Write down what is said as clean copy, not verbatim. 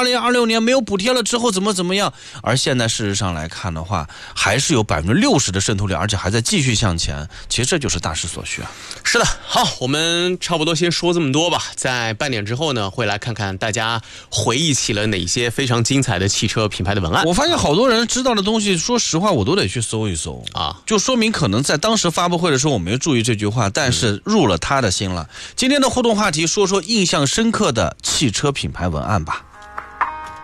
2026年没有补贴了之后怎么样，而现在事实上来看的话，还是有60%的渗透率，而且还在继续向前，其实这就是大势所趋啊。 是的，好，我们差不多先说这么多吧，在半点之后呢，会来看看大家回忆起了哪些非常精彩的汽车品牌的文案。 我发现好多人知道的东西，说实话我都得去搜一搜啊，就说明可能在当时发布会的时候我没有注意这句话，但是入了他的心了。今天的互动话题，说说印象深刻的汽车品牌文案吧。